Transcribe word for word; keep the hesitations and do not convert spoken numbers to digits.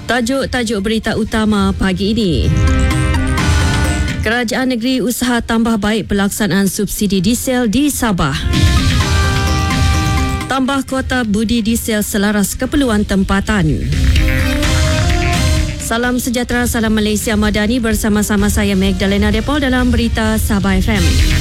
Tajuk-tajuk berita utama pagi ini. Kerajaan negeri usaha tambah baik pelaksanaan subsidi diesel di Sabah. Tambah kuota budi diesel selaras keperluan tempatan. Salam sejahtera, salam Malaysia Madani, bersama-sama saya Magdalena Depol dalam berita Sabah F M.